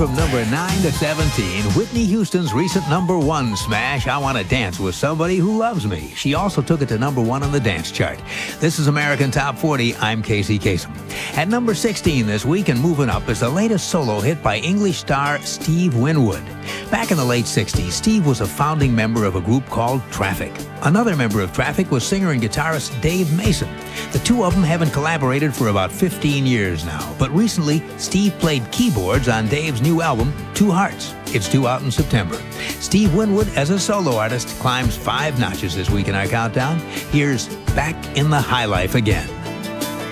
from number 9 to 17, Whitney Houston's recent number 1 smash, I Want to Dance with Somebody Who Loves Me. She also took it to number 1 on the dance chart. This is American Top 40. I'm Casey Kasem. At number 16 this week and moving up is the latest solo hit by English star Steve Winwood. Back in the late 60s, Steve was a founding member of a group called Traffic. Another member of Traffic was singer and guitarist Dave Mason. The two of them haven't collaborated for about 15 years now, but recently Steve played keyboards on Dave's new album, Two Hearts. It's due out in September. Steve Winwood, as a solo artist, climbs 5 notches this week in our countdown. Here's Back in the High Life Again.